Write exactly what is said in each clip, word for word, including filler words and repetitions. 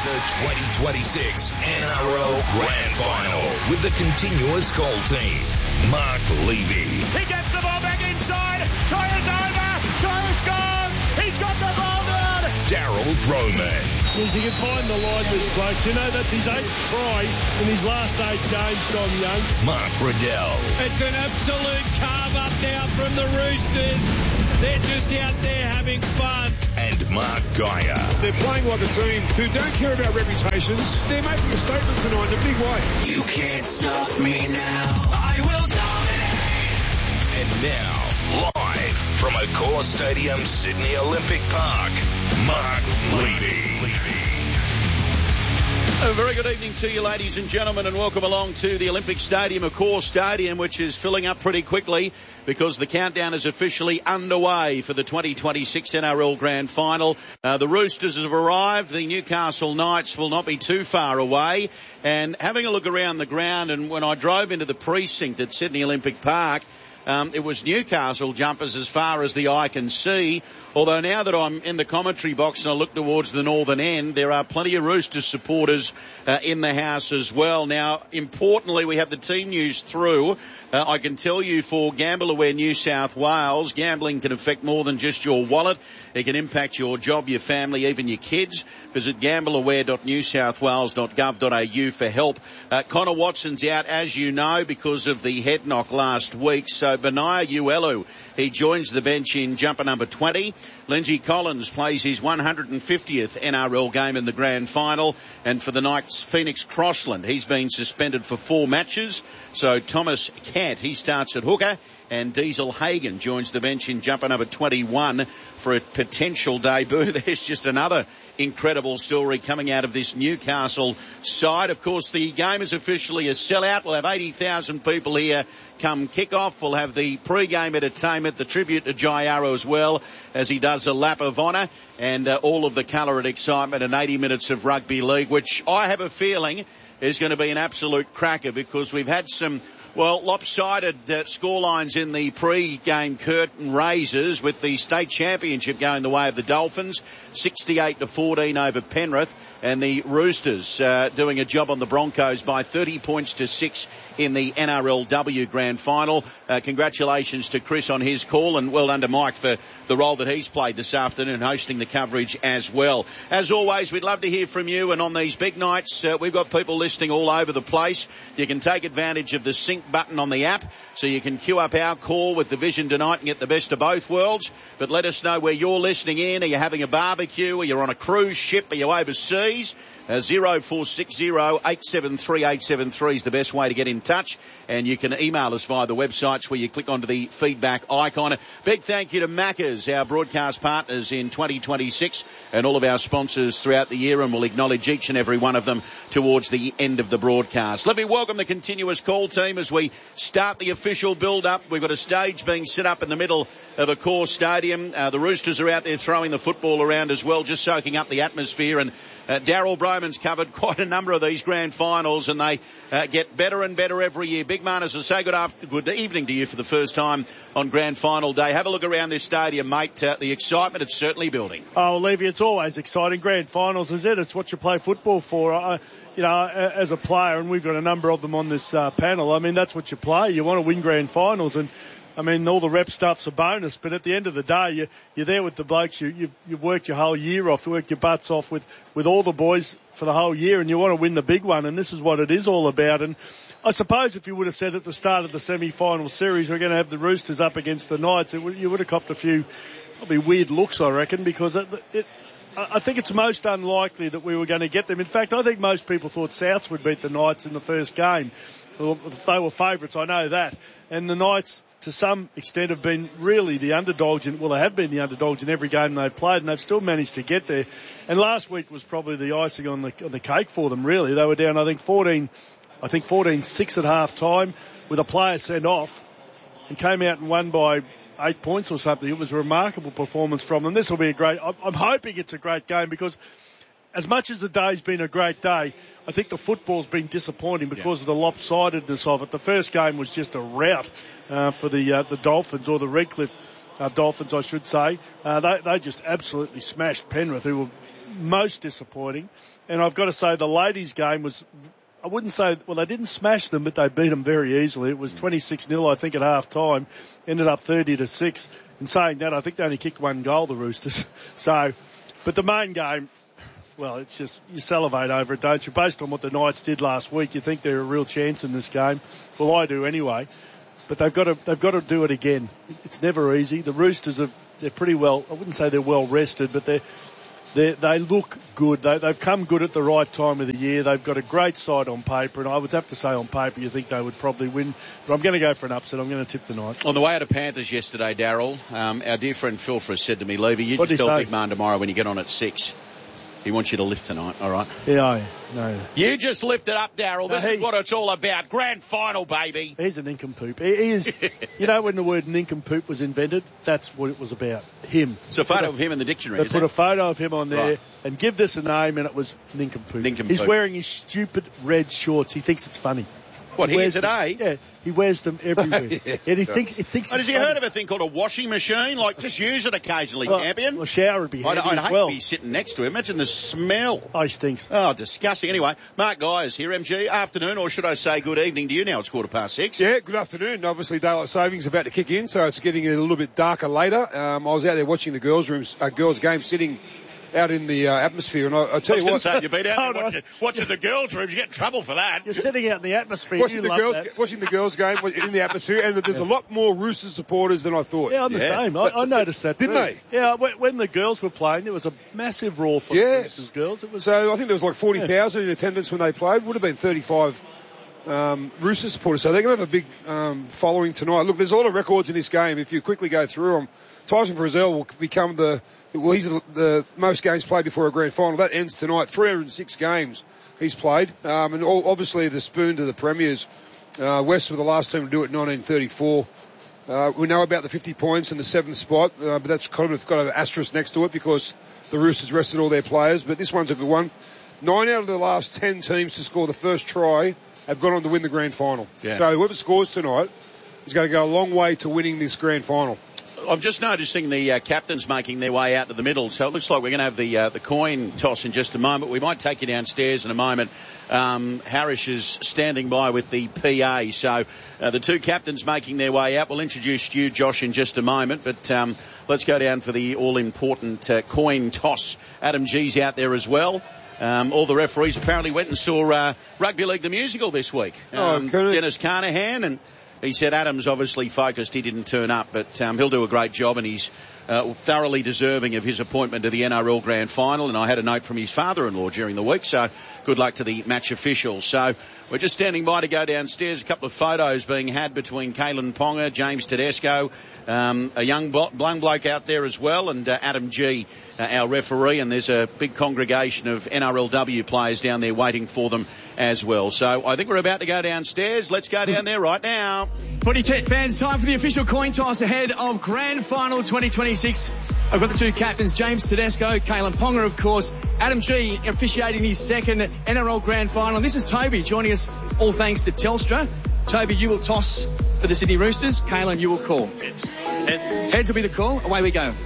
the twenty twenty-six N R L Grand Final with the continuous call team. Mark Levy. He gets the ball back inside. Tyre's over. Tyre scores. He's got the ball down. Daryl Broman. As soon as he can find the line, this bloke. You know, that's his eighth try in his last eight games, Dom Young. Mark Riddell. It's an absolute carve up now from the Roosters. They're just out there having fun. And Mark Geyer. They're playing like a team who don't care about reputations. They're making a statement tonight in a big way. You can't stop me now. I will dominate. And now, live from Accor Stadium, Sydney Olympic Park, Mark Levy. A very good evening to you, ladies and gentlemen, and welcome along to the Olympic Stadium, Accor Stadium, which is filling up pretty quickly because the countdown is officially underway for the twenty twenty-six N R L Grand Final. Uh, the Roosters have arrived. The Newcastle Knights will not be too far away. And having a look around the ground, and when I drove into the precinct at Sydney Olympic Park, Um, it was Newcastle jumpers as far as the eye can see. Although now that I'm in the commentary box and I look towards the northern end, there are plenty of Roosters supporters uh, in the house as well. Now, importantly, we have the team news through. Uh, I can tell you for Gamble Aware New South Wales, gambling can affect more than just your wallet. It can impact your job, your family, even your kids. Visit gamble aware dot new south wales dot gov dot a u for help. Uh, Connor Watson's out, as you know, because of the head knock last week. So Benaya Uelu, he joins the bench in jumper number twenty. Lindsay Collins plays his one hundred fiftieth N R L game in the grand final. And for the Knights, Phoenix Crossland, he's been suspended for four matches. So Thomas Cant, he starts at hooker. And Diesel Hagen joins the bench in jumper number twenty-one for a potential debut. There's just another incredible story coming out of this Newcastle side. Of course, the game is officially a sellout. We'll have eighty thousand people here come kick-off. We'll have the pre-game entertainment, the tribute to Jai Arrow as well, as he does a lap of honour, and uh, all of the colour and excitement and eighty minutes of rugby league, which I have a feeling is going to be an absolute cracker because we've had some Well, lopsided uh, scorelines in the pre-game curtain raises, with the state championship going the way of the Dolphins, sixty-eight to fourteen over Penrith, and the Roosters uh, doing a job on the Broncos by thirty points to six in the N R L W Grand Final. Uh, congratulations to Chris on his call, and well done to Mike for the role that he's played this afternoon, hosting the coverage as well. As always, we'd love to hear from you, and on these big nights, uh, we've got people listening all over the place. You can take advantage of the sync button on the app, so you can queue up our call with the Vision tonight and get the best of both worlds. But let us know where you're listening in. Are you having a barbecue? Are you on a cruise ship? Are you overseas? Uh, zero four six zero eight seven three eight seven three is the best way to get in touch, and you can email us via the websites where you click onto the feedback icon. Big thank you to Maccas, our broadcast partners in twenty twenty-six, and all of our sponsors throughout the year, and we'll acknowledge each and every one of them towards the end of the broadcast. Let me welcome the continuous call team as we start the official build-up. We've got a stage being set up in the middle of Accor Stadium. Uh, the Roosters are out there throwing the football around as well, just soaking up the atmosphere, and uh, Daryl Broman's covered quite a number of these grand finals, and they uh, get better and better every year. Big man, as I say, good, after, good evening to you for the first time on grand final day. Have a look around this stadium, mate. Uh, the excitement, it's certainly building. Oh, Levy, it's always exciting. Grand finals is it. It's what you play football for. Uh, you know, as a player, and we've got a number of them on this uh, panel, I mean, that's what you play. You want to win grand finals, and I mean, all the rep stuff's a bonus, but at the end of the day, you, you're there with the blokes. You, you've, you've worked your whole year off, you worked your butts off with, with all the boys for the whole year, and you want to win the big one, and this is what it is all about. And I suppose if you would have said at the start of the semi-final series we're going to have the Roosters up against the Knights, it would, you would have copped a few probably weird looks, I reckon, because it, it I think it's most unlikely that we were going to get them. In fact, I think most people thought Souths would beat the Knights in the first game. Well, they were favourites, I know that. And the Knights, to some extent, have been really the underdogs, in, well, they have been the underdogs in every game they've played, and they've still managed to get there. And last week was probably the icing on the, on the cake for them, really. They were down, I think, fourteen, I think fourteen six at half time with a player sent off, and came out and won by eight points or something. It was a remarkable performance from them. This will be a great, I'm hoping it's a great game, because as much as the day's been a great day, I think the football's been disappointing because yeah. of the lopsidedness of it. The first game was just a rout uh, for the uh, the Dolphins, or the Redcliffe uh, Dolphins, I should say. Uh, they, they just absolutely smashed Penrith, who were most disappointing. And I've got to say the ladies' game was, I wouldn't say, well, they didn't smash them, but they beat them very easily. It was twenty-six nil, I think, at half time. Ended up thirty to six. In saying that, I think they only kicked one goal, the Roosters. So, but the main game, well, it's just, you salivate over it, don't you? Based on what the Knights did last week, you think they're a real chance in this game. Well, I do anyway. But they've got to, they've got to do it again. It's never easy. The Roosters are, they're pretty well, I wouldn't say they're well rested, but they're, they they look good. They, they've come good at the right time of the year. They've got a great side on paper, and I would have to say on paper you think they would probably win. But I'm going to go for an upset. I'm going to tip the Knights. On the way out of Panthers yesterday, Daryl, um, our dear friend Phil Friss said to me, Levy, you What'd just he tell say? Big Man tomorrow when you get on at six. He wants you to lift tonight, all right? Yeah, I, no. You just lift it up, Daryl. This No, he- is what it's all about. Grand final, baby. He's a nincompoop. He, he is, you know when the word nincompoop was invented? That's what it was about. Him. It's a photo of him in the dictionary, They is put it? a photo of him on there Right. and give this a name, and it was nincompoop. Nincompoop. He's wearing his stupid red shorts. He thinks it's funny. What, He here wears today? Them, yeah, he wears them everywhere. Yes, and he he thinks, he thinks Oh, it's has he funny. heard of a thing called a washing machine? Like, just use it occasionally, Well, champion. well, shower would be I'd, handy I'd as hate well. to be sitting next to him. Imagine the smell. Oh, he stinks. Oh, disgusting. Anyway, Mark Guy is here. M G, afternoon, or should I say good evening to you now? It's quarter past six. Yeah, good afternoon. Obviously, daylight savings about to kick in, so it's getting a little bit darker later. Um, I was out there watching the girls' rooms, uh, girls' game, sitting out in the uh, atmosphere, and I, I tell I was you going what, to say, you've been out Hold there on. watching, watching the girls' rooms. You get in trouble for that. You're sitting out in the atmosphere. watching You the love girls, that. watching the girls' game in the atmosphere, and there's a lot more Roosters supporters than I thought. Yeah, I'm the Yeah. same. I, I noticed that Didn't too. they? Yeah, when, when the girls were playing, there was a massive roar for Yes. the Roosters girls. It was So I think there was like forty thousand in attendance when they played. Would have been thirty-five um, Rooster supporters. So they're going to have a big um, following tonight. Look, there's a lot of records in this game. If you quickly go through them, Tyson Frizzell will become the, well, he's the, the most games played before a grand final. That ends tonight. three hundred six games he's played. Um, and all, obviously the spoon to the premiers. Uh, West were the last team to do it in nineteen thirty-four. Uh, we know about the fifty points in the seventh spot, uh, but that's kind of got an asterisk next to it because the Roosters rested all their players. But this one's a good one. Nine out of the last ten teams to score the first try have gone on to win the grand final. Yeah. So whoever scores tonight is going to go a long way to winning this grand final. I'm just noticing the uh, captains making their way out to the middle, so it looks like we're going to have the uh, the coin toss in just a moment. We might take you downstairs in a moment. Um, Harish is standing by with the P A, so uh, the two captains making their way out. We'll introduce you, Josh, in just a moment, but um, let's go down for the all-important uh, coin toss. Adam G's out there as well. Um, all the referees apparently went and saw uh, Rugby League the Musical this week. Um, Oh, could it? Dennis Carnahan, and he said Adam's obviously focused. He didn't turn up, but um, he'll do a great job, and he's uh, thoroughly deserving of his appointment to the N R L Grand Final. And I had a note from his father-in-law during the week, so good luck to the match officials. So we're just standing by to go downstairs. A couple of photos being had between Kalen Ponga, James Tedesco, um, a young blo- young bloke out there as well, and uh, Adam G, uh, our referee. And there's a big congregation of N R L W players down there waiting for them as well. So I think we're about to go downstairs. Let's go down there right now. Footy Tet fans, time for the official coin toss ahead of Grand Final twenty twenty-six. I've got the two captains, James Tedesco, Kalen Ponga, of course, Adam G officiating his second N R L Grand Final. This is Toby joining us, all thanks to Telstra. Toby, you will toss for the Sydney Roosters. Kalen, you will call. Heads. Heads will be the call. Away we go.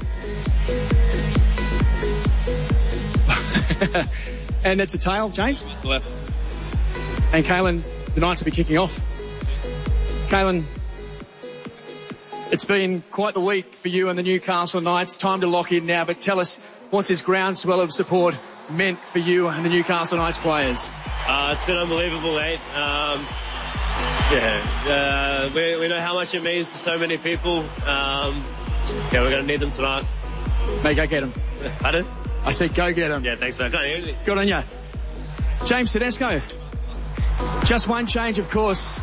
And it's a tail, James. Left. And Kalen, the Knights will be kicking off. Kalen, it's been quite the week for you and the Newcastle Knights. Time to lock in now, but tell us, what's this groundswell of support meant for you and the Newcastle Knights players? Uh, it's been unbelievable, mate. Um, yeah, uh, we, we know how much it means to so many people. Um, yeah, we're going to need them tonight. Mate, go get them. Pardon? I said go get them. Yeah, thanks, mate. Can't hear anything. Good on you. James Tedesco. Just one change, of course.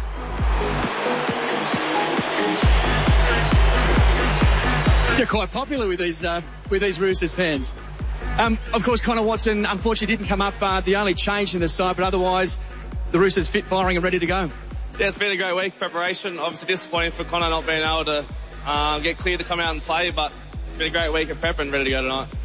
You're quite popular with these uh, with these Roosters fans. Um, of course, Connor Watson unfortunately didn't come up. Uh, the only change in the side, but otherwise, the Roosters fit, firing, and ready to go. Yeah, it's been a great week, preparation. Obviously disappointing for Connor not being able to um, get clear to come out and play, but it's been a great week of prep and ready to go tonight.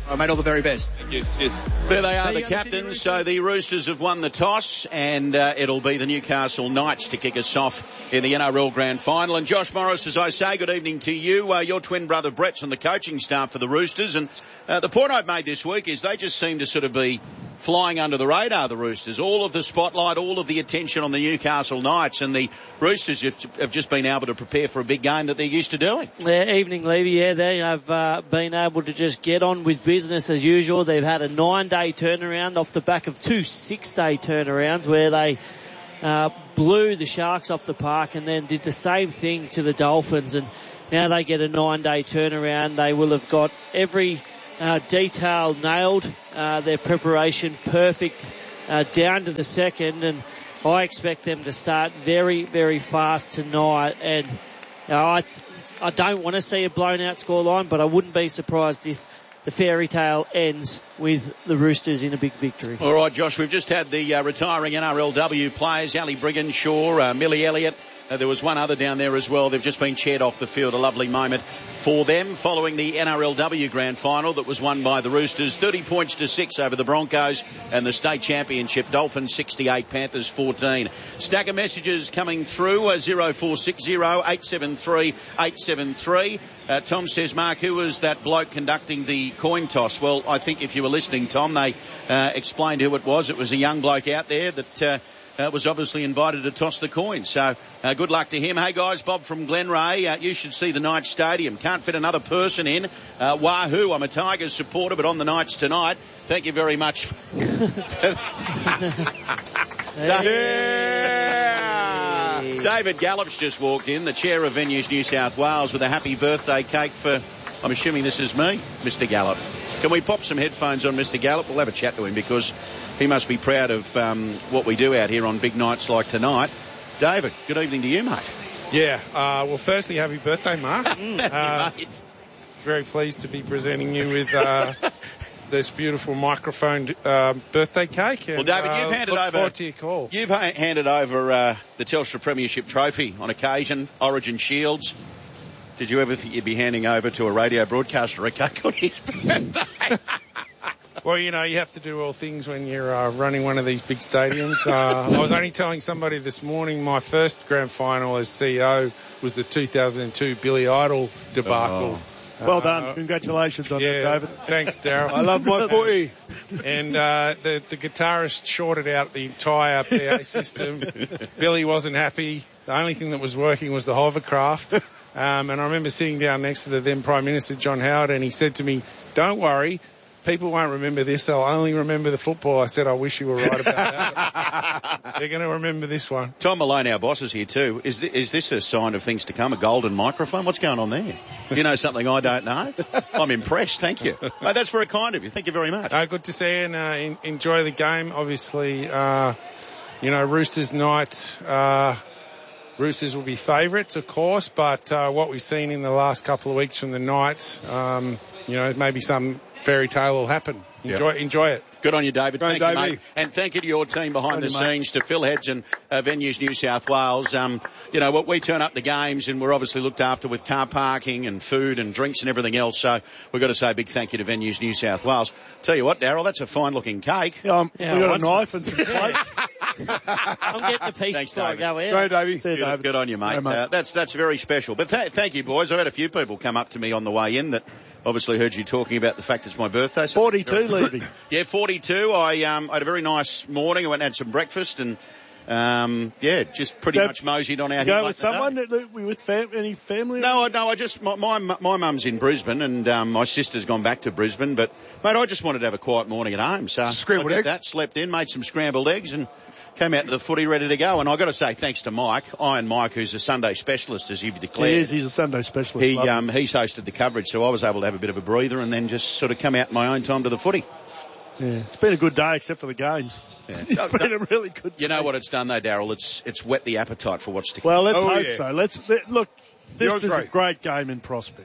I made all the very best. Thank you. Cheers. There they are, There the you go, the captains. Sydney So the Roosters have won the toss, and uh, it'll be the Newcastle Knights to kick us off in the N R L Grand Final. And Josh Morris, as I say, good evening to you. Uh, your twin brother Brett's on the coaching staff for the Roosters, and uh, the point I've made this week is they just seem to sort of be flying under the radar, the Roosters. All of the spotlight, all of the attention on the Newcastle Knights, and the Roosters have, have just been able to prepare for a big game that they're used to doing. Yeah, evening, Levy. Yeah, they have uh, been able to just get on with business as usual. They've had a nine-day turnaround off the back of two six-day turnarounds where they uh, blew the Sharks off the park and then did the same thing to the Dolphins. And now they get a nine-day turnaround. They will have got every uh, detail nailed, uh, their preparation perfect uh, down to the second. And I expect them to start very, very fast tonight. And uh, I, I don't want to see a blown-out scoreline, but I wouldn't be surprised if the fairy tale ends with the Roosters in a big victory. All right, Josh, we've just had the uh, retiring N R L W players, Ali Brigginshaw, uh, Millie Elliott. Uh, there was one other down there as well. They've just been chaired off the field. A lovely moment for them following the N R L W Grand Final that was won by the Roosters. thirty points to six over the Broncos, and the state championship Dolphins sixty-eight, Panthers fourteen. Stack of messages coming through, uh, zero four six zero eight seven three eight seven three. Uh, Tom says, Mark, who was that bloke conducting the coin toss? Well, I think if you were listening, Tom, they uh, explained who it was. It was a young bloke out there that Uh, Uh, was obviously invited to toss the coin. So uh, good luck to him. Hey guys, Bob from Glenray. Uh, you should see the Knights Stadium. Can't fit another person in. Uh, wahoo, I'm a Tigers supporter, but on the Knights tonight. Thank you very much. Yeah. David Gallop's just walked in, the chair of Venues New South Wales, with a happy birthday cake for, I'm assuming this is me, Mister Gallop. Can we pop some headphones on Mister Gallop? We'll have a chat to him because he must be proud of um, what we do out here on big nights like tonight. David, good evening to you, mate. Yeah, uh, well, firstly, happy birthday, Mark. uh, very pleased to be presenting you with uh, this beautiful microphone uh, birthday cake. And, well, David, you've uh, handed look over. forward to your call. You've ha- handed over uh, the Telstra Premiership Trophy on occasion, Origin Shields. Did you ever think you'd be handing over to a radio broadcaster a cake on his birthday? Well, you know, you have to do all things when you're uh, running one of these big stadiums. Uh, I was only telling somebody this morning my first grand final as C E O was the two thousand two Billy Idol debacle. Oh. Well done. Uh, Congratulations on yeah, that, David. Thanks, Darryl. I love my footy. And uh, the, the guitarist shorted out the entire P A system. Billy wasn't happy. The only thing that was working was the hovercraft. Um, and I remember sitting down next to the then Prime Minister, John Howard, and he said to me, don't worry, people won't remember this. They'll only remember the football. I said, I wish you were right about that. They're going to remember this one. Tom Malone, our boss, is here too. Is, th- is this a sign of things to come, a golden microphone? What's going on there? Do you know something I don't know? I'm impressed. Thank you. Oh, that's very kind of you. Thank you very much. Uh, good to see you and uh, in, enjoy the game. Obviously, uh, you know, Roosters Knights, uh, Roosters will be favourites, of course, but uh, what we've seen in the last couple of weeks from the Knights, um, you know, maybe some fairy tale will happen. Enjoy, yep. enjoy it. Good on you, David. Great, thank David. you, mate. And thank you to your team behind Good the on scenes, to Phil Heads and uh, Venues New South Wales. Um, you know, what we turn up the games and we're obviously looked after with car parking and food and drinks and everything else. So we've got to say a big thank you to Venues New South Wales. Tell you what, Darryl, that's a fine looking cake. Yeah, um, Yeah, we got a some. knife and some plate. I'm getting a piece Thanks, before I David. go out. Great, Davey. See you, Good, David. good on you, mate. Yeah, mate. Uh, that's that's very special. But th- thank you, boys. I've had a few people come up to me on the way in that obviously heard you talking about the fact it's my birthday. So forty-two, Levy. Yeah, forty-two. I um I had a very nice morning. I went and had some breakfast and um yeah, just pretty Go- much moseyed on out Go here. with late today. someone? That, that, we with fam- any family? No, I no, I just my my, my mum's in Brisbane and um, my sister's gone back to Brisbane. But mate, I just wanted to have a quiet morning at home. So Scrambled I did egg? that, slept in, made some scrambled eggs, and came out to the footy ready to go. And I got to say thanks to Mike, Iron Mike, who's a Sunday specialist, as you've declared. He is. He's a Sunday specialist. He Love him. um he's hosted the coverage, so I was able to have a bit of a breather and then just sort of come out in my own time to the footy. Yeah, it's been a good day except for the games. Yeah. It's been a really good. You know day. what it's done though, Darryl? It's it's whet the appetite for what's to come. Well, let's Oh, hope yeah. so. Let's let, look. This You're is great. a great game in Prospect.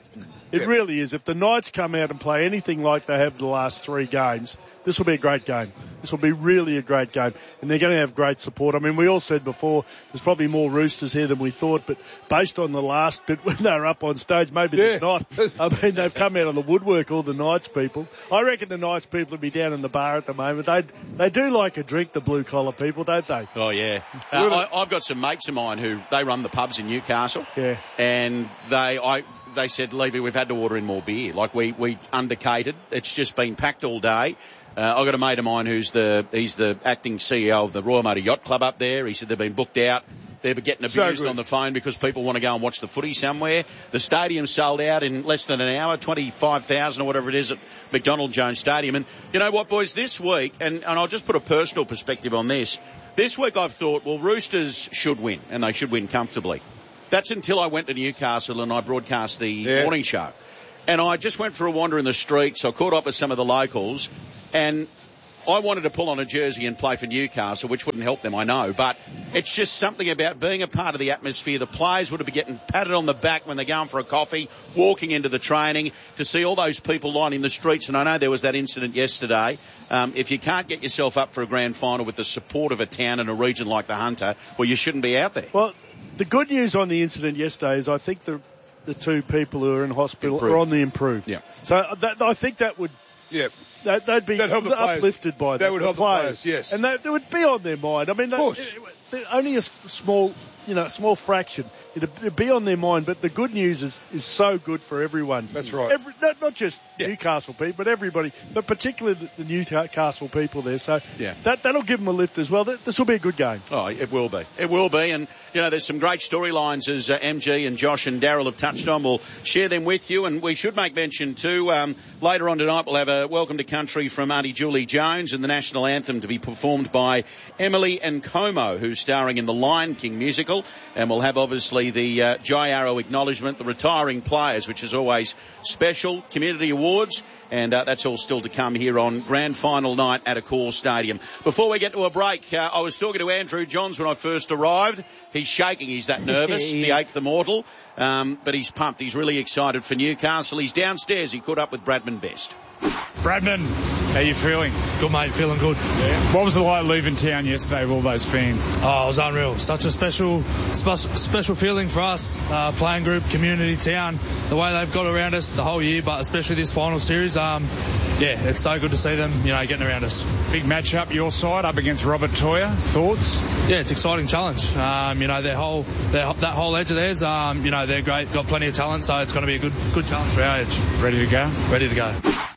It Yep. really is. If the Knights come out and play anything like they have the last three games, this will be a great game. This will be really a great game. And they're going to have great support. I mean, we all said before, there's probably more Roosters here than we thought, but based on the last bit when they were up on stage, maybe Yeah. there's not. I mean, they've come out of the woodwork, all the Knights people. I reckon the Knights people will be down in the bar at the moment. They they do like a drink, the blue collar people, don't they? Oh, yeah. Uh, I, I've got some mates of mine who, they run the pubs in Newcastle. Yeah. And they, I, they said, Levy, we've had to order in more beer. Like we, we undercated. It's just been packed all day. Uh, I've got a mate of mine who's the, he's the acting C E O of the Royal Motor Yacht Club up there. He said they've been booked out. They're getting abused So on the phone because people want to go and watch the footy somewhere. The stadium sold out in less than an hour, twenty-five thousand or whatever it is at McDonald Jones Stadium. And you know what, boys, this week, and, and I'll just put a personal perspective on this. This week I've thought, well, Roosters should win, and they should win comfortably. That's until I went to Newcastle and I broadcast the Yeah. morning show. And I just went for a wander in the streets. I caught up with some of the locals, and I wanted to pull on a jersey and play for Newcastle, which wouldn't help them, I know. But it's just something about being a part of the atmosphere. The players would have been getting patted on the back when they're going for a coffee, walking into the training, to see all those people lining the streets. And I know there was that incident yesterday. Um, if you can't get yourself up for a grand final with the support of a town and a region like the Hunter, well, you shouldn't be out there. Well, the good news on the incident yesterday is I think the the two people who are in hospital Improved. are on the improved. Yeah. So that, I think that would Yeah. That, they'd be That'd help the players. uplifted by that. That would the help the players. players, yes. And that, that would be on their mind. I mean, Of course. they, only a s- small, you know, small fraction. It'd, it'd be on their mind, but the good news is, is so good for everyone. That's right. Every, not, not just Newcastle people, but everybody, but particularly the, the Newcastle people there. So Yeah. that, that'll give them a lift as well. This will be a good game. Oh, it will be. It will be. And, you know, there's some great storylines as uh, M G and Josh and Daryl have touched on. We'll share them with you. And we should make mention, too, um, later on tonight we'll have a Welcome to Country from Auntie Julie Jones and the national anthem to be performed by Emily and Como, who's starring in the Lion King musical. And we'll have, obviously, the uh, Jai Arrow acknowledgement, the retiring players, which is always special, community awards. And uh, that's all still to come here on grand final night at Accor Stadium. Before we get to a break, uh, I was talking to Andrew Johns when I first arrived. He's shaking. He's that nervous, He the is. eighth immortal. Um, but he's pumped. He's really excited for Newcastle. He's downstairs. He caught up with Bradman Best. Bradman, how you feeling? Good, mate. Feeling good. Yeah. What was it like leaving town yesterday with all those fans? Oh, it was unreal. Such a special, spe- special feeling for us, uh, playing group, community, town. The way they've got around us the whole year, but especially this final series. Um, yeah, it's so good to see them, you know, getting around us. Big match up your side up against Robert Toyer. Thoughts? Yeah, it's an exciting challenge. Um, you know, their whole, their, that whole edge of theirs. Um, you know, they're great. Got plenty of talent, so it's going to be a good, good challenge for our edge. Ready to go? Ready to go.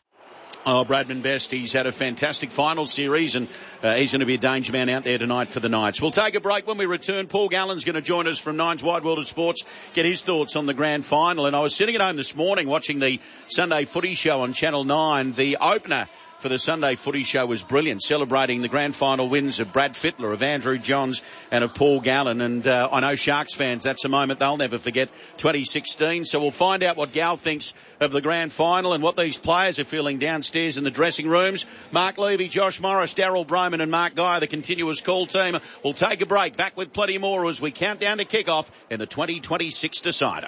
Oh, Bradman Best, he's had a fantastic final series and uh, he's going to be a danger man out there tonight for the Knights. We'll take a break. When we return, Paul Gallen's going to join us from Nine's Wide World of Sports, get his thoughts on the grand final. And I was sitting at home this morning watching the Sunday Footy Show on Channel nine. The opener for the Sunday Footy Show was brilliant, celebrating the grand final wins of Brad Fittler, of Andrew Johns and of Paul Gallen. And uh, I know Sharks fans, that's a moment they'll never forget, twenty sixteen. So we'll find out what Gal thinks of the grand final and what these players are feeling downstairs in the dressing rooms. Mark Levy, Josh Morris, Daryl Broman and Mark Guy, the continuous call team. We'll take a break, back with plenty more as we count down to kick-off in the twenty twenty-six decider.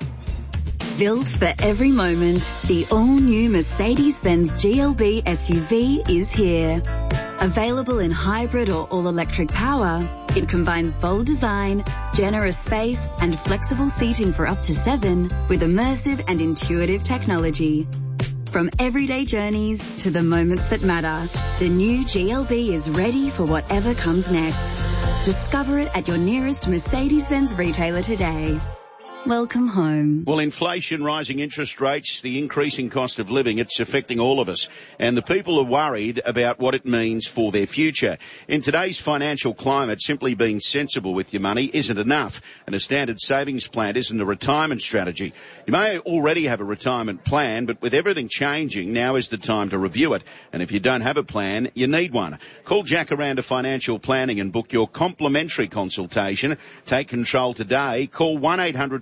Built for every moment, the all-new Mercedes-Benz G L B S U V is here. Available in hybrid or all-electric power, it combines bold design, generous space, and flexible seating for up to seven with immersive and intuitive technology. From everyday journeys to the moments that matter, the new G L B is ready for whatever comes next. Discover it at your nearest Mercedes-Benz retailer today. Welcome home. Well, inflation, rising interest rates, the increasing cost of living, it's affecting all of us. And the people are worried about what it means for their future. In today's financial climate, simply being sensible with your money isn't enough. And a standard savings plan isn't a retirement strategy. You may already have a retirement plan, but with everything changing, now is the time to review it. And if you don't have a plan, you need one. Call Jacaranda Financial Planning and book your complimentary consultation. Take control today. Call one eight hundred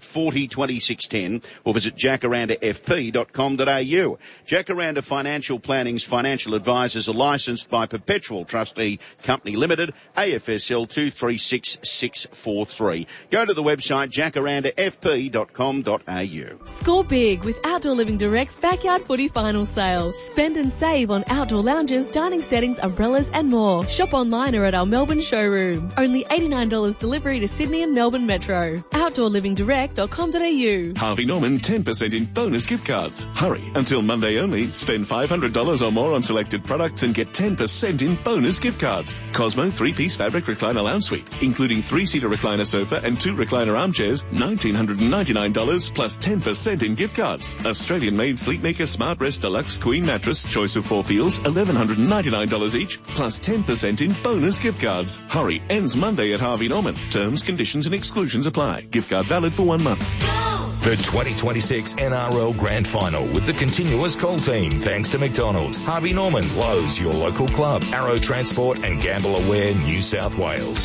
forty twenty-six ten or visit jacaranda f p dot com dot a u. Jacaranda Financial Planning's financial advisors are licensed by Perpetual Trustee Company Limited, A F S L two three six six four three. Go to the website jacaranda f p dot com dot a u. Score big with Outdoor Living Direct's Backyard Footy Final Sale. Spend and save on outdoor lounges, dining settings, umbrellas and more. Shop online or at our Melbourne showroom. Only eighty-nine dollars delivery to Sydney and Melbourne Metro. outdoor living direct dot com dot a u. Harvey Norman ten percent in bonus gift cards. Hurry, until Monday only. Spend five hundred dollars or more on selected products and get ten percent in bonus gift cards. Cosmo three-piece fabric recliner lounge suite, including three-seater recliner sofa and two recliner armchairs, one thousand nine hundred ninety-nine dollars plus ten percent in gift cards. Australian-made Sleepmaker Smart Rest Deluxe Queen Mattress, choice of four feels, one thousand one hundred ninety-nine dollars each, plus ten percent in bonus gift cards. Hurry, ends Monday at Harvey Norman. Terms, conditions and exclusions apply. Gift card valid for one month. The twenty twenty-six N R L Grand Final with the continuous call team. Thanks to McDonald's, Harvey Norman, Lowe's, your local club, Arrow Transport and Gamble Aware New South Wales.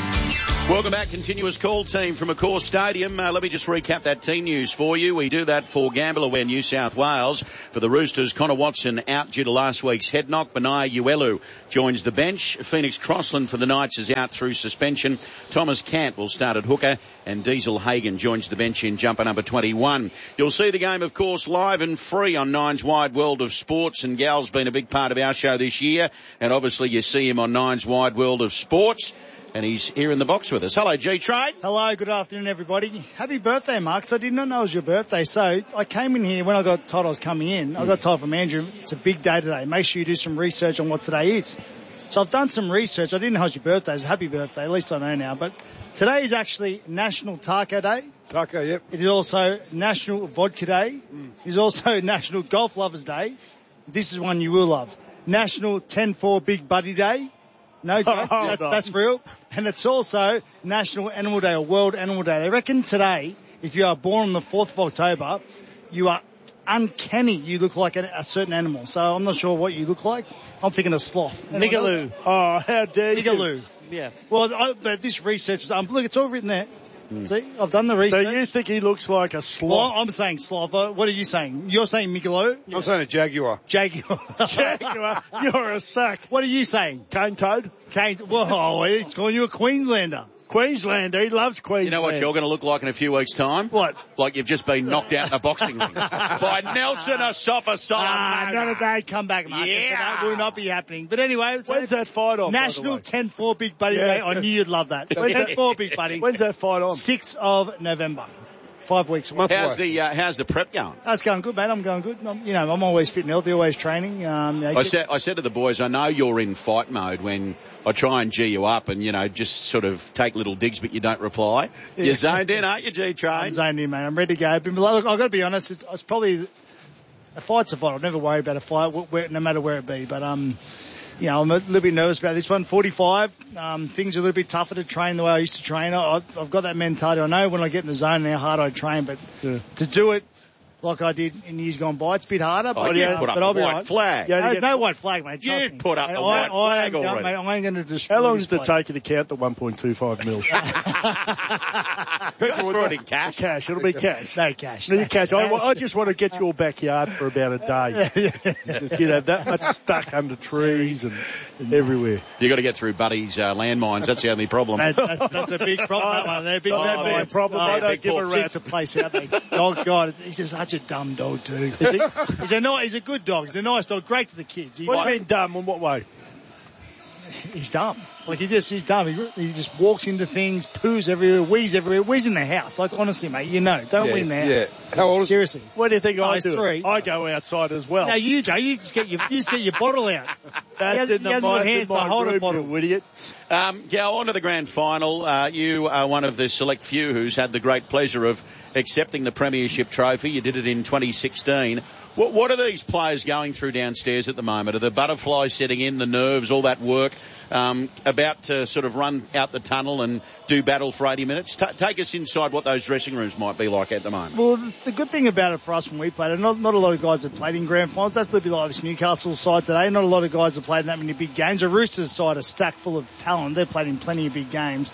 Welcome back, continuous call team from Accor Stadium. Uh, let me just recap that team news for you. We do that for Gamble Aware New South Wales. For the Roosters, Connor Watson out due to last week's head knock. Benai Uelu joins the bench. Phoenix Crossland for the Knights is out through suspension. Thomas Cant will start at hooker, and Diesel Hagen joins the bench in jumper number twenty-one. You'll see the game, of course, live and free on Nine's Wide World of Sports, and Gal's been a big part of our show this year, and obviously you see him on Nine's Wide World of Sports. And he's here in the box with us. Hello, G-Trade. Hello, good afternoon, everybody. Happy birthday, Mark. 'Cause I did not know it was your birthday. So I came in here when I got told I was coming in. I got told from Andrew, it's a big day today. Make sure you do some research on what today is. So I've done some research. I didn't know it was your birthday. It's a happy birthday. At least I know now. But today is actually National Taco Day. Taco, yep. It is also National Vodka Day. Mm. It is also National Golf Lovers Day. This is one you will love. National ten four Big Buddy Day. No joke, oh, that, that's real. And it's also National Animal Day or World Animal Day. They reckon today, if you are born on the fourth of October, you are uncanny. You look like a, a certain animal. So I'm not sure what you look like. I'm thinking a sloth. Nigaloo. Oh, how dare you. Nigaloo. Yeah. Well, I, but this research is, um, look, it's all written there. Mm. See, I've done the research. So you think he looks like a sloth? Well, I'm saying sloth. What are you saying? You're saying Migaloo? Yeah. I'm saying a jaguar. Jaguar. Jaguar. You're a sack. What are you saying? Cane toad. Cane. Whoa, he's calling you a Queenslander. Queenslander. He loves Queensland. You know what you're going to look like in a few weeks' time? What? Like you've just been knocked out in a boxing ring by Nelson Asafa Solomon. Ah, not a bad comeback, Marcus. Yeah. That will not be happening. But anyway, when's that fight on? National ten four Big Buddy yeah. Day. I knew you'd love that. ten four Big Buddy. When's that fight on? sixth of November. Five weeks. How's away. the uh, how's the prep going? That's going good, mate. I'm going good. I'm, you know, I'm always fit and healthy, always training. Um, you know, I said I said to the boys, I know you're in fight mode when I try and G you up and, you know, just sort of take little digs, but you don't reply. Yeah. You're zoned in, aren't you, G-Train? I'm zoned in, mate. I'm ready to go. But look, I've got to be honest. It's, it's probably a fight's a fight. I'll never worry about a fight, where, no matter where it be. But um. You know, I'm a little bit nervous about this one. forty-five, um, things are a little bit tougher to train the way I used to train. I, I've got that mentality. I know when I get in the zone how hard I train, but yeah. to do it like I did in years gone by, it's a bit harder. But, oh, you put up but I'll the be white right. flag. Yeah, no, no white flag, mate. You me. put up mate, the I, white I, flag I already. Going, mate, I ain't going to destroy How long does it take you to count the one point two five mils? People are in cash. Cash. It'll be cash. No cash. No no cash. cash. I, I just want to get your backyard for about a day. Just, you know, that much stuck under trees and, and everywhere. You got to get through Buddy's uh, landmines. That's the only problem. That, that's, that's a big problem. That They're big. Oh, That be a problem. Oh, I don't give a rat's a place out there. Dog, God, he's just such a dumb dog too. Is he? He's a nice. He's a good dog. He's a nice dog. Great to the kids. He's what do you mean dumb? In what way? He's dumb. Like he just, he's dumb. He, he just walks into things, poos everywhere, wheezes everywhere, wheezes in the house. Like honestly, mate, you know, don't yeah, wee in the house. Yeah. How old is Seriously. What do you think oh, I do? Three. I go outside as well. No, you don't. You just get your, you just get your bottle out. That's he in the hasn't got hands to hold a bottle. You idiot. Um, Gal, on to the grand final. Uh, you are one of the select few who's had the great pleasure of accepting the Premiership trophy. You did it in twenty sixteen. What, what are these players going through downstairs at the moment? Are the butterflies setting in, the nerves, all that work, um, about to sort of run out the tunnel and do battle for eighty minutes? T- take us inside what those dressing rooms might be like at the moment. Well, the good thing about it for us when we played, not, not a lot of guys have played in grand finals. That's a little bit like this Newcastle side today. Not a lot of guys have played in that many big games. The Roosters side are stacked full of talent. They've played in plenty of big games.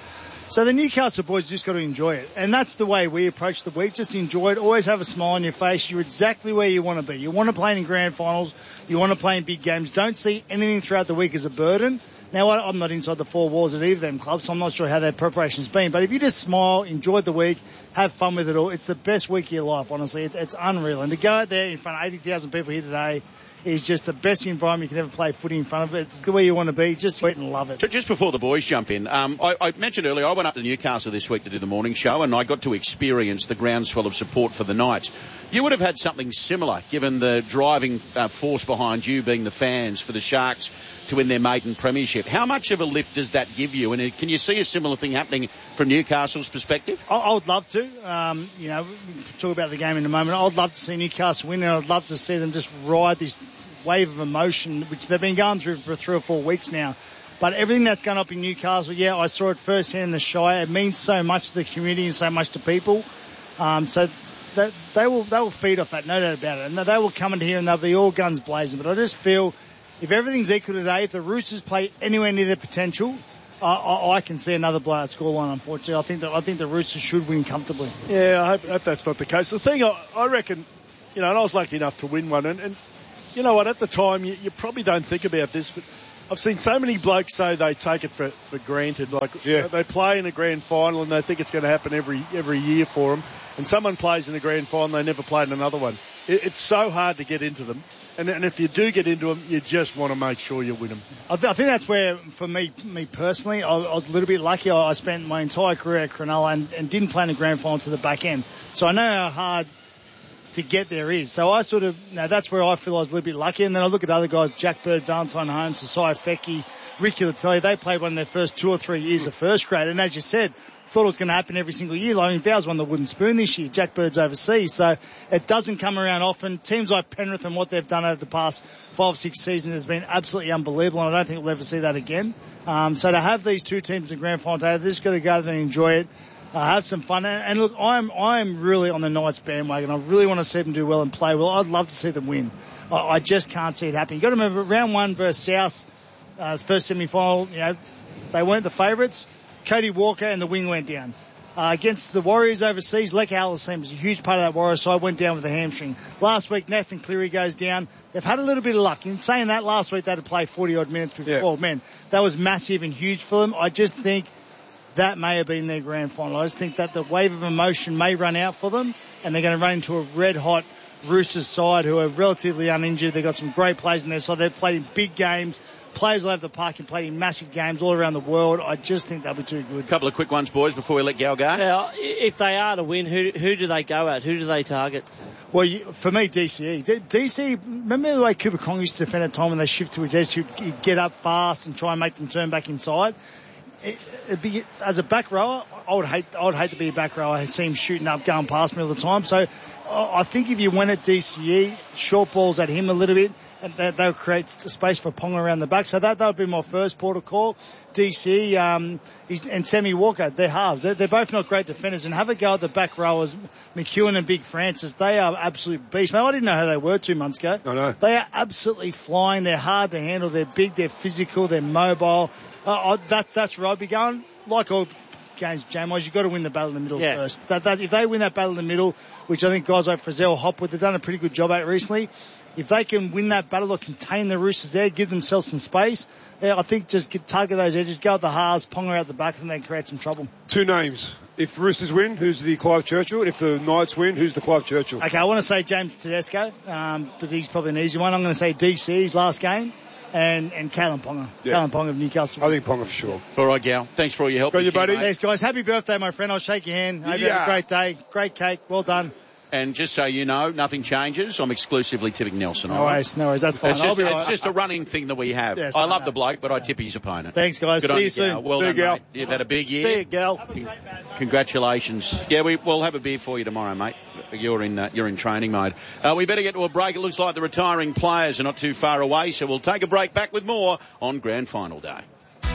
So the Newcastle boys just got to enjoy it. And that's the way we approach the week. Just enjoy it. Always have a smile on your face. You're exactly where you want to be. You want to play in grand finals. You want to play in big games. Don't see anything throughout the week as a burden. Now, I'm not inside the four walls at either of them clubs, so I'm not sure how their preparation's been. But if you just smile, enjoy the week, have fun with it all, it's the best week of your life, honestly. It's, it's unreal. And to go out there in front of eighty thousand people here today is just the best environment you can ever play footy in front of it. It's the way you want to be. Just sweat and love it. Just before the boys jump in, um, I, I mentioned earlier I went up to Newcastle this week to do the morning show, and I got to experience the groundswell of support for the Knights. You would have had something similar, given the driving uh, force behind you being the fans for the Sharks to win their maiden premiership. How much of a lift does that give you? And can you see a similar thing happening from Newcastle's perspective? I, I would love to. Um, you know, we'll talk about the game in a moment. I'd love to see Newcastle win, and I'd love to see them just ride this wave of emotion, which they've been going through for three or four weeks now. But everything that's going up in Newcastle, yeah, I saw it firsthand in the Shire. It means so much to the community and so much to people. Um, so that they will they will feed off that, no doubt about it. And they will come in here and they'll be all guns blazing. But I just feel if everything's equal today, if the Roosters play anywhere near their potential, I, I, I can see another blowout scoreline. Unfortunately, I think that I think the Roosters should win comfortably. Yeah, I hope, hope that's not the case. The thing I, I reckon, you know, and I was lucky enough to win one, and. and you know what, at the time, you, you probably don't think about this, but I've seen so many blokes say they take it for, for granted. Like, yeah. They play in a grand final and they think it's going to happen every every year for them. And someone plays in a grand final, they never played in another one. It, it's so hard to get into them. And, and if you do get into them, you just want to make sure you win them. I, th- I think that's where, for me me personally, I, I was a little bit lucky. I, I spent my entire career at Cronulla and, and didn't play in a grand final to the back end. So I know how hard to get there is. So I sort of, now that's where I feel I was a little bit lucky. And then I look at other guys, Jack Bird, Valentine Holmes, Sasai Feki, Ricky Latelli, they played one of their first two or three years of first grade. And as you said, thought it was going to happen every single year. Like, I mean, Val's won the wooden spoon this year. Jack Bird's overseas. So it doesn't come around often. Teams like Penrith and what they've done over the past five, six seasons has been absolutely unbelievable. And I don't think we'll ever see that again. Um, so to have these two teams in the grand final today, they've just got to go there and enjoy it. Uh, have some fun. And, and look, I'm I'm really on the Knights bandwagon. I really want to see them do well and play well. I'd love to see them win. I, I just can't see it happening. You've got to remember, round one versus South, uh, first semi-final, you know, they weren't the favourites. Cody Walker and the wing went down. Uh, against the Warriors overseas, Lek Allison was a huge part of that Warriors side, went down with a hamstring. Last week, Nathan Cleary goes down. They've had a little bit of luck. In saying that, last week they had to play forty-odd minutes with yeah. twelve men. That was massive and huge for them. I just think that may have been their grand final. I just think that the wave of emotion may run out for them, and they're going to run into a red-hot Roosters side who are relatively uninjured. They've got some great players in their side. They've played in big games. Players all over the park and played in massive games all around the world. I just think they'll be too good. A couple of quick ones, boys, before we let Gal go. Yeah, if they are to win, who who do they go at? Who do they target? Well, you, for me, D C E. D- DC, remember the way Cooper Cronk used to defend at time when they shift to a D C E, he'd get up fast and try and make them turn back inside? It, it'd be, as a back rower, I would hate, I would hate to be a back rower. I see him shooting up, going past me all the time. So I think if you went at D C E, short balls at him a little bit, and that, that would create space for Ponga around the back. So that, that would be my first port of call. D C E, um, and Sammy Walker, they're halves. They're, they're both not great defenders. And have a go at the back rowers, McEwen and Big Francis. They are absolute beasts. Man, I didn't know who they were two months ago. I know. They are absolutely flying. They're hard to handle. They're big. They're physical. They're mobile. Uh, that, that's where I'd be going. Like all games, J-Moz, you've got to win the battle in the middle yeah. first. That, that, if they win that battle in the middle, which I think guys like Frizzell, Hopwood, they've done a pretty good job at recently. If they can win that battle or contain the Roosters there, give themselves some space, yeah, I think just get, target those edges, go at the halves, Ponga out the back, and then create some trouble. Two names. If the Roosters win, who's the Clive Churchill? If the Knights win, who's the Clive Churchill? Okay, I want to say James Tedesco, um, but he's probably an easy one. I'm going to say D C, his last game. And, and Kalen Ponga. Yeah. Kalen Ponga of Newcastle. I think Ponga for sure. All right, Gal. Thanks for all your help. Got you, buddy. Year, Thanks, guys. Happy birthday, my friend. I'll shake your hand. Hope yeah. you have a great day. Great cake. Well done. And just so you know, nothing changes. I'm exclusively tipping Nelson. No worries, no worries. That's fine. It's just, it's right. just a running thing that we have. Yes, I love the bloke, but I tip his opponent. Thanks, guys. Good See on you soon. Gal. Well See done, Gal. mate. You've had a big year. See you, Gal. Congratulations. Yeah, we, we'll have a beer for you tomorrow, mate. You're in uh, you're in training mode. Uh, we better get to a break. It looks like the retiring players are not too far away, so we'll take a break. Back with more on Grand Final Day.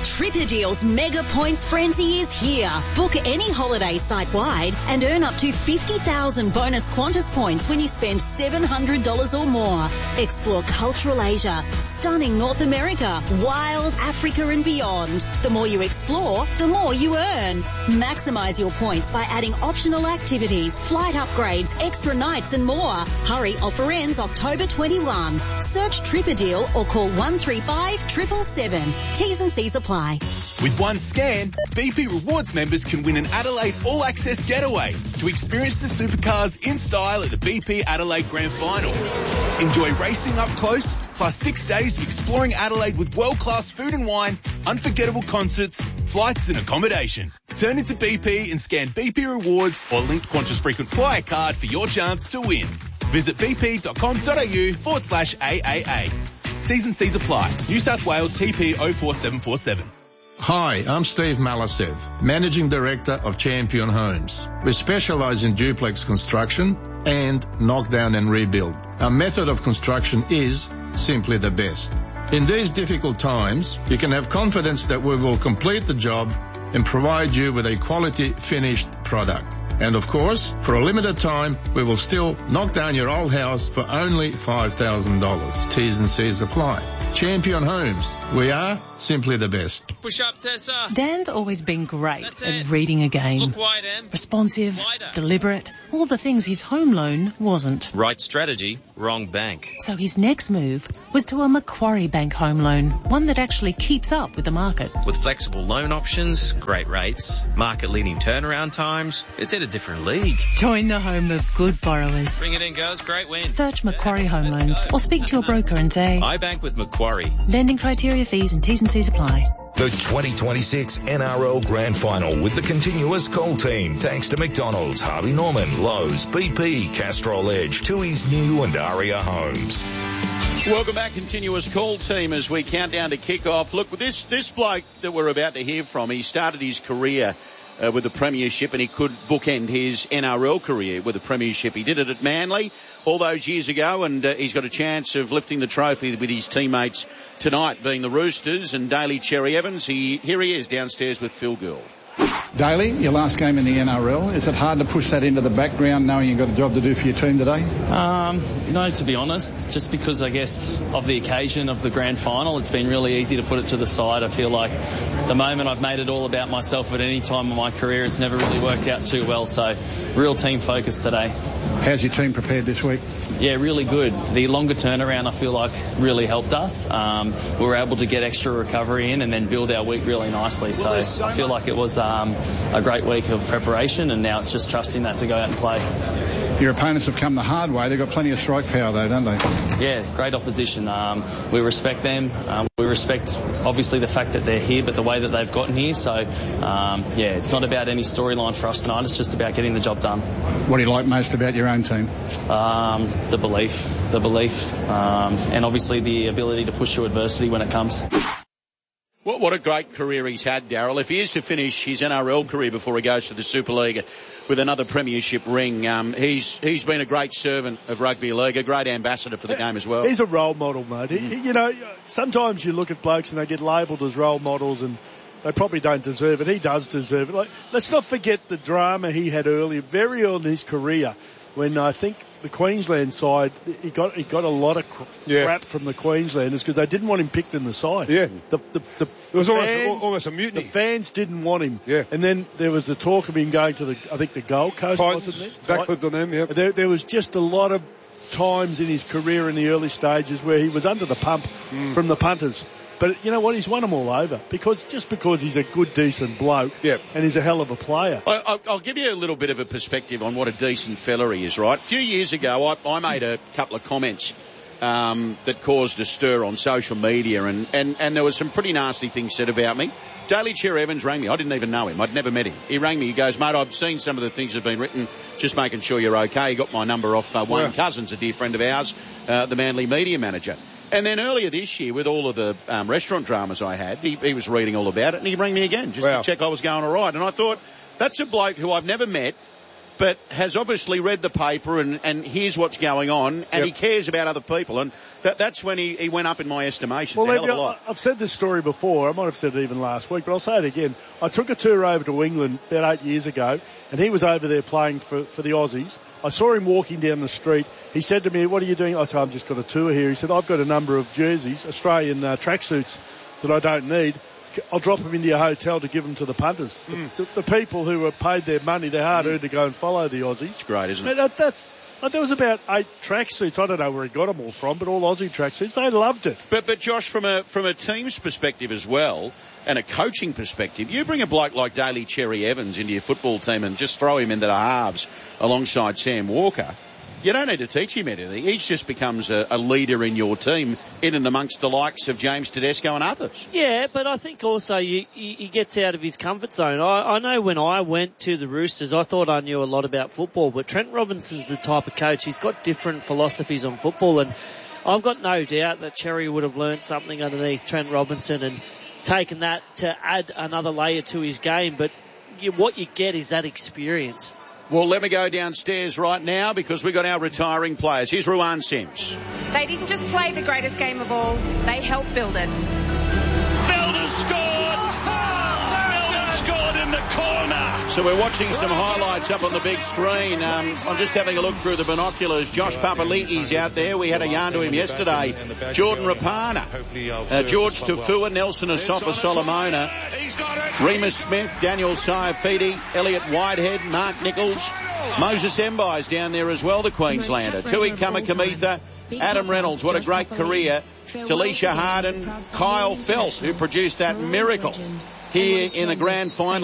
Tripadeal's Mega Points Frenzy is here. Book any holiday site-wide and earn up to fifty thousand bonus Qantas points when you spend seven hundred dollars or more. Explore cultural Asia, stunning North America, wild Africa and beyond. The more you explore, the more you earn. Maximise your points by adding optional activities, flight upgrades, extra nights and more. Hurry, offer ends October twenty-first. Search Tripadeal or call one three five, seven seven seven. T's and C's apply. With one scan, B P Rewards members can win an Adelaide All-Access getaway to experience the supercars in style at the B P Adelaide Grand Final. Enjoy racing up close, plus six days of exploring Adelaide with world-class food and wine, unforgettable concerts, flights and accommodation. Turn into B P and scan B P Rewards or link Qantas Frequent Flyer card for your chance to win. Visit bp.com.au forward slash AAA. T's and C's apply. New South Wales T P oh four seven four seven. Hi, I'm Steve Malasev, Managing Director of Champion Homes. We specialise in duplex construction and knockdown and rebuild. Our method of construction is simply the best. In these difficult times, you can have confidence that we will complete the job and provide you with a quality finished product. And of course, for a limited time, we will still knock down your old house for only five thousand dollars. T's and C's apply. Champion Homes. We are simply the best. Push up, Tessa. Dan's always been great at reading a game. Look wide, Em. Responsive, Wider. deliberate, all the things his home loan wasn't. Right strategy, wrong bank. So his next move was to a Macquarie Bank home loan, one that actually keeps up with the market. With flexible loan options, great rates, market-leading turnaround times, it's at a different league. Join the home of good borrowers. Bring it in, girls. Great win. Search Macquarie Home Loans or speak to your broker and say, I bank with Macquarie. Lending criteria, fees and T's and C's apply. The twenty twenty-six N R L Grand Final with the continuous call team. Thanks to McDonald's, Harvey Norman, Lowe's, B P, Castrol Edge, Tui's New and Aria Homes. Welcome back, continuous call team, as we count down to kick-off. Look, this, this bloke that we're about to hear from, he started his career Uh, with the Premiership, and he could bookend his N R L career with the Premiership. He did it at Manly all those years ago, and uh, he's got a chance of lifting the trophy with his teammates tonight, being the Roosters and Daly Cherry Evans. He, here he is downstairs with Phil Gould. Daly, your last game in the N R L, is it hard to push that into the background knowing you've got a job to do for your team today? Um, no, to be honest, just because I guess of the occasion of the grand final, it's been really easy to put it to the side. I feel like the moment I've made it all about myself at any time in my career, it's never really worked out too well, so real team focus today. How's your team prepared this week? Yeah, really good. The longer turnaround, I feel like, really helped us. Um, we were able to get extra recovery in and then build our week really nicely, so I feel like it was um, a great week of preparation, and now it's just trusting that to go out and play. Your opponents have come the hard way. They've got plenty of strike power, though, don't they? Yeah, great opposition. Um, we respect them. Um, we respect, obviously, the fact that they're here, but the way that they've gotten here. So, um, yeah, it's not about any storyline for us tonight. It's just about getting the job done. What do you like most about your own team? Um, the belief. The belief. Um, and, obviously, the ability to push through adversity when it comes. What, what a great career he's had, Darryl. If he is to finish his N R L career before he goes to the Super League with another premiership ring, um, he's he's been a great servant of rugby league, a great ambassador for the game as well. He's a role model, mate. He, you know, sometimes you look at blokes and they get labelled as role models and they probably don't deserve it. He does deserve it. Like, let's not forget the drama he had earlier, very early in his career, when I think the Queensland side, he got he got a lot of crap yeah. from the Queenslanders because they didn't want him picked in the side. Yeah. The, the, the, it was almost, fans, almost a mutiny. The fans didn't want him. Yeah. And then there was the talk of him going to the, I think the Gold Coast, Titans, wasn't there? Backflipped on them, yeah. There, there was just a lot of times in his career in the early stages where he was under the pump mm. from the punters. But you know what? He's won them all over because just because he's a good, decent bloke yep. and he's a hell of a player. I, I'll give you a little bit of a perspective on what a decent fella he is, right? A few years ago, I, I made a couple of comments um, that caused a stir on social media, and, and, and there were some pretty nasty things said about me. Daly Cherry Evans rang me. I didn't even know him. I'd never met him. He rang me. He goes, mate, I've seen some of the things that have been written, just making sure you're okay. He got my number off uh, Wayne yeah. Cousins, a dear friend of ours, uh, the Manly media manager. And then earlier this year, with all of the um, restaurant dramas I had, he, he was reading all about it, and he rang me again just wow. to check I was going all right. And I thought, that's a bloke who I've never met, but has obviously read the paper and, and hears what's going on, and Yep. he cares about other people. And that, that's when he, he went up in my estimation. Well, a hell of a I've- lot. I've said this story before. I might have said it even last week, but I'll say it again. I took a tour over to England about eight years ago, and he was over there playing for, for the Aussies. I saw him walking down the street. He said to me, "What are you doing?" I said, "I've just got a tour here." He said, "I've got a number of jerseys, Australian uh, tracksuits that I don't need. I'll drop them into your hotel to give them to the punters." Mm. The, the people who have paid their money, their hard earned to go and follow the Aussies. It's great, isn't it? That, that's, like, there was about eight tracksuits. I don't know where he got them all from, but all Aussie tracksuits. They loved it. But, but Josh, from a from a team's perspective as well, and a coaching perspective, you bring a bloke like Daly Cherry Evans into your football team and just throw him into the halves alongside Sam Walker. You don't need to teach him anything. He just becomes a, a leader in your team, in and amongst the likes of James Tedesco and others. Yeah, but I think also you, he he gets out of his comfort zone. I, I know when I went to the Roosters, I thought I knew a lot about football, but Trent Robinson's the type of coach. He's got different philosophies on football, and I've got no doubt that Cherry would have learnt something underneath Trent Robinson and taken that to add another layer to his game. But you, what you get is that experience. Well, let me go downstairs right now because we've got our retiring players. Here's Ruan Sims. They didn't just play the greatest game of all, they helped build it. Felder scored! Felder scored in the corner! So we're watching some highlights up on the big screen. Um, I'm just having a look through the binoculars. Josh Papali'i's out there. We had a yarn to him yesterday. Jordan Rapana, uh, George Tafua, Nelson Asafa Solomona, Remus Smith, Daniel Saifidi, Elliot Whitehead, Mark Nichols, Moses Mbai's down there as well, the Queenslander. Tui Kamakamitha, Adam Reynolds, what a great career. Talisha Harden, Kyle Felt, who produced that miracle here in the grand final.